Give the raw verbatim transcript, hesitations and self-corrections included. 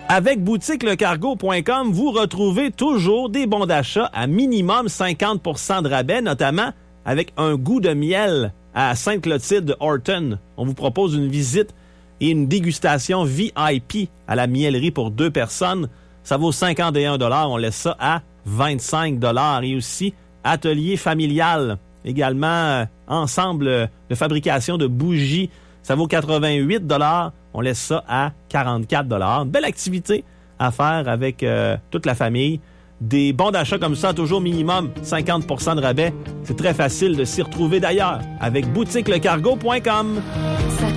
Avec boutique le cargo point com, vous retrouvez toujours des bons d'achat à minimum cinquante pour cent de rabais, notamment avec un goût de miel à Sainte-Clotilde de Horton. On vous propose une visite et une dégustation V I P à la mielerie pour deux personnes. Ça vaut cinquante et un dollars. On laisse ça à vingt-cinq dollars. Et aussi, atelier familial. Également, euh, ensemble de fabrication de bougies. Ça vaut quatre-vingt-huit dollars. On laisse ça à quarante-quatre dollars. Belle activité à faire avec euh, toute la famille. Des bons d'achat comme ça, toujours minimum cinquante pour cent de rabais. C'est très facile de s'y retrouver d'ailleurs avec boutique le cargo point com.